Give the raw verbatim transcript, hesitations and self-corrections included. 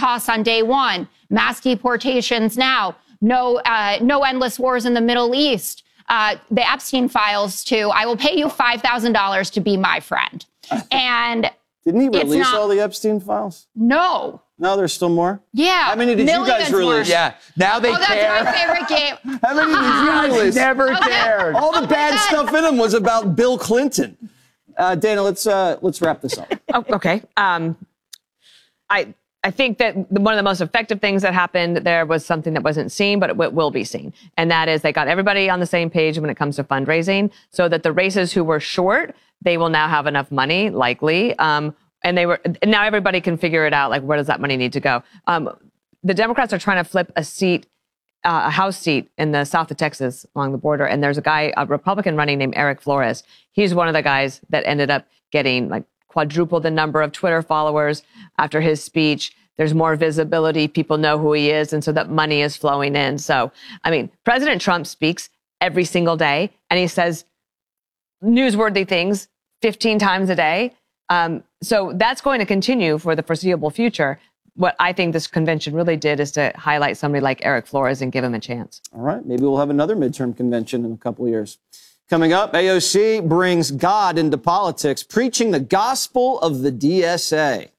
Holocaust on day one, mass deportations now, no, uh, no endless wars in the Middle East, uh, the Epstein files to, I will pay you five thousand dollars to be my friend. And didn't he release not, all the Epstein files? No. No, there's still more? Yeah. How many did you guys release? Yeah. Now they oh, care. That's my favorite game. How many did you release? Never Okay. cared. All the Oh bad stuff in them was about Bill Clinton. Uh, Dana, let's uh, let's wrap this up. Oh, okay. Um, I I think that one of the most effective things that happened there was something that wasn't seen, but it w- will be seen. And that is they got everybody on the same page when it comes to fundraising so that the races who were short, they will now have enough money, likely. Um, and they were and now everybody can figure it out, like, where does that money need to go? Um, the Democrats are trying to flip a seat, uh, a House seat in the south of Texas along the border. And there's a guy, a Republican running named Eric Flores. He's one of the guys that ended up getting like quadruple the number of Twitter followers after his speech. There's more visibility. People know who he is. And so that money is flowing in. So, I mean, President Trump speaks every single day and he says newsworthy things fifteen times a day. Um, so that's going to continue for the foreseeable future. What I think this convention really did is to highlight somebody like Eric Flores and give him a chance. All right. Maybe we'll have another midterm convention in a couple of years. Coming up, A O C brings God into politics, preaching the gospel of the D S A.